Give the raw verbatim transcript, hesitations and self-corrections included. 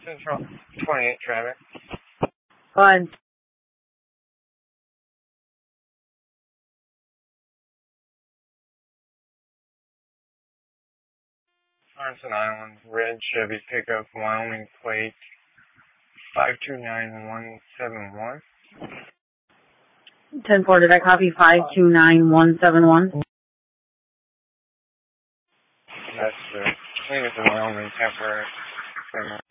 Central twenty-eight traffic. Fine. Arlington Island, red Chevy pickup, Wyoming plate, five two nine one seven one. ten four, did I copy five two nine one seven one? That's the, I think it's a Wyoming temporary.